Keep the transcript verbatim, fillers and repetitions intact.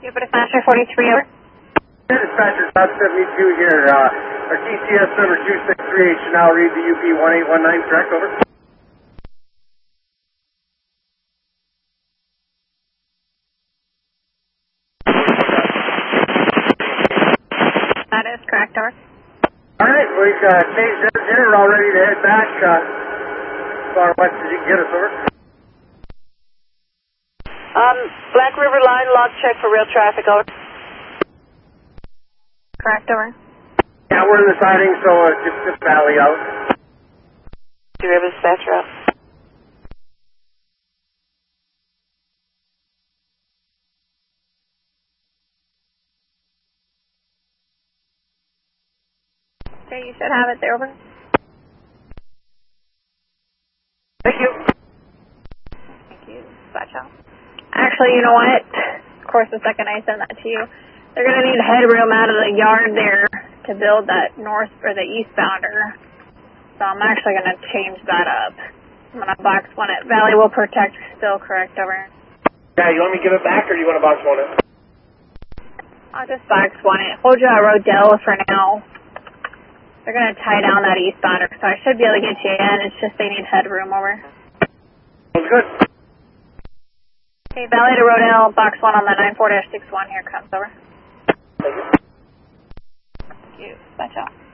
Jupiter Smasher forty-three, over. Dispatcher, South seventy-two here. Uh, our T C S number two six three eight should now read the U P one eight one nine, correct? Over. That is correct, over. Alright, we've uh, changed engine. We're all ready to head back. Uh, as far west as you can get us, over. Um, Black River Line, log check for real traffic, over. Correct, over. Yeah, we're in the siding, so uh, just, just valley out. Two Rivers, fast route. Okay, you should have it there, over. Thank you. Thank you, dispatch out. Actually, you know what? Of course, the second I send that to you, they're going to need headroom out of the yard there to build that north or the eastbounder. So I'm actually going to change that up. I'm going to box one it. Valley will protect, still correct, over. Yeah, you want me to give it back or do you want to box one it? I'll just box one it. Hold you at Rodell for now. They're going to tie down that eastbounder, so I should be able to get you in. It's just they need headroom, over. Sounds good. Okay, Valley to Rodell, box one on the nine four dash six one. Here comes, over. Thank you. Thank you. Dispatch out.